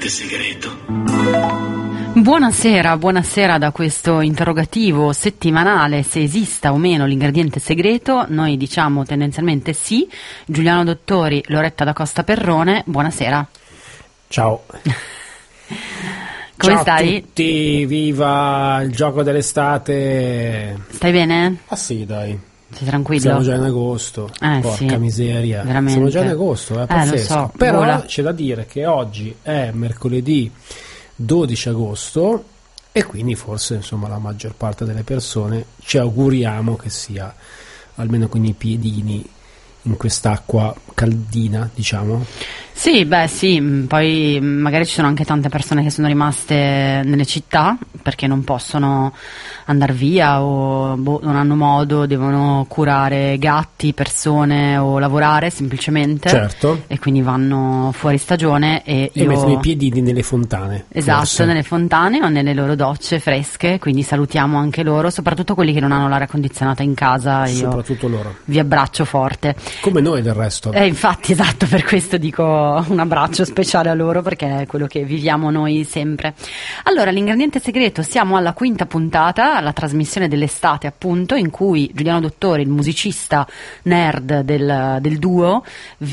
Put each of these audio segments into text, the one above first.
Segreto. Buonasera da questo interrogativo settimanale se esista o meno l'ingrediente segreto. Noi diciamo tendenzialmente sì. Giuliano Dottori, Loretta da Costa Perrone, buonasera. Ciao. Come Ciao stai? A tutti, viva il gioco dell'estate. Stai bene? Ah sì, dai. Sei tranquillo? Siamo già in agosto. Porca sì, miseria. veramente. Siamo già in agosto, è pazzesco. Lo so, però vola. c'è da dire che oggi è mercoledì 12 agosto e quindi forse insomma la maggior parte delle persone ci auguriamo che sia almeno con i piedini in quest'acqua caldina, diciamo. Sì, beh sì, poi magari ci sono anche tante persone che sono rimaste nelle città perché non possono andare via o non hanno modo, devono curare gatti, persone o lavorare semplicemente. Certo. E quindi vanno fuori stagione e mettono i piedini nelle fontane. Esatto, forse. nelle fontane o nelle loro docce fresche, quindi salutiamo anche loro, soprattutto quelli che non hanno l'aria condizionata in casa. Io Soprattutto loro. vi abbraccio forte. Come noi del resto. Infatti, esatto, per questo dico un abbraccio speciale a loro perché è quello che viviamo noi sempre. Allora, l'ingrediente segreto, siamo alla quinta puntata, la trasmissione dell'estate appunto, in cui Giuliano Dottori, il musicista nerd del duo,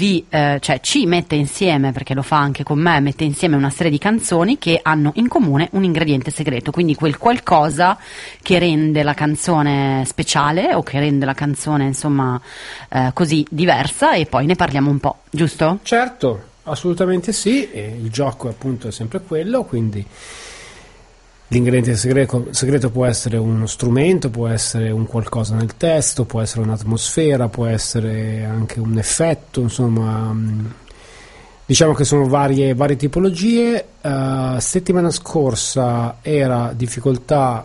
ci mette insieme, perché lo fa anche con me, mette insieme una serie di canzoni che hanno in comune un ingrediente segreto, quindi quel qualcosa che rende la canzone speciale o che rende la canzone insomma così diversa, e poi ne parliamo un po', giusto? Certo, assolutamente sì, e il gioco appunto è sempre quello, quindi l'ingrediente segreto può essere uno strumento, può essere un qualcosa nel testo, può essere un'atmosfera, può essere anche un effetto, insomma diciamo che sono varie tipologie. Settimana scorsa era difficoltà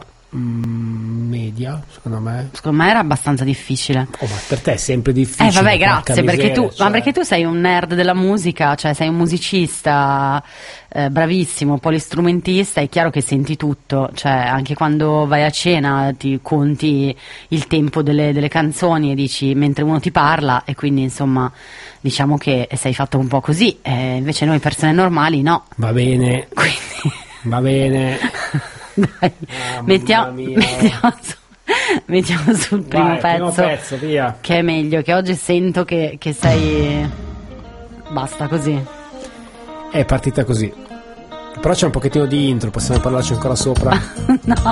media, secondo me. Secondo me era abbastanza difficile. Ma per te è sempre difficile. Vabbè, grazie, porca miseria, ma perché tu sei un nerd della musica, cioè sei un musicista bravissimo, polistrumentista, è chiaro che senti tutto, cioè anche quando vai a cena ti conti il tempo delle canzoni e dici mentre uno ti parla, e quindi insomma diciamo che sei fatto un po' così, invece noi persone normali no. Va bene. Quindi Va bene. dai, mettiamo sul primo pezzo, via. che è meglio, che oggi sento che sei, basta così, è partita così, però c'è un pochettino di intro, possiamo parlarci ancora sopra? no,